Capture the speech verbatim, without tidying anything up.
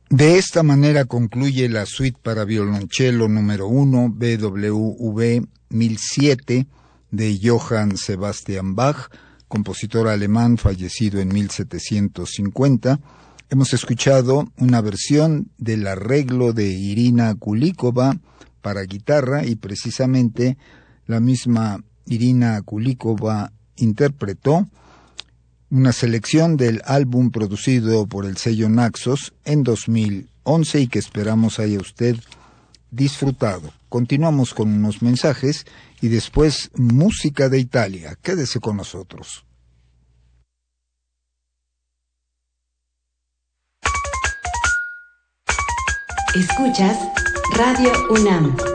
De esta manera concluye la suite para violonchelo número uno, B W V mil siete, de Johann Sebastian Bach, compositor alemán fallecido en mil setecientos cincuenta. Hemos escuchado una versión del arreglo de Irina Kulikova para guitarra, y precisamente la misma Irina Kulikova interpretó una selección del álbum producido por el sello Naxos en dos mil once y que esperamos haya usted disfrutado. Continuamos con unos mensajes y después música de Italia. Quédese con nosotros. Escuchas Radio UNAM.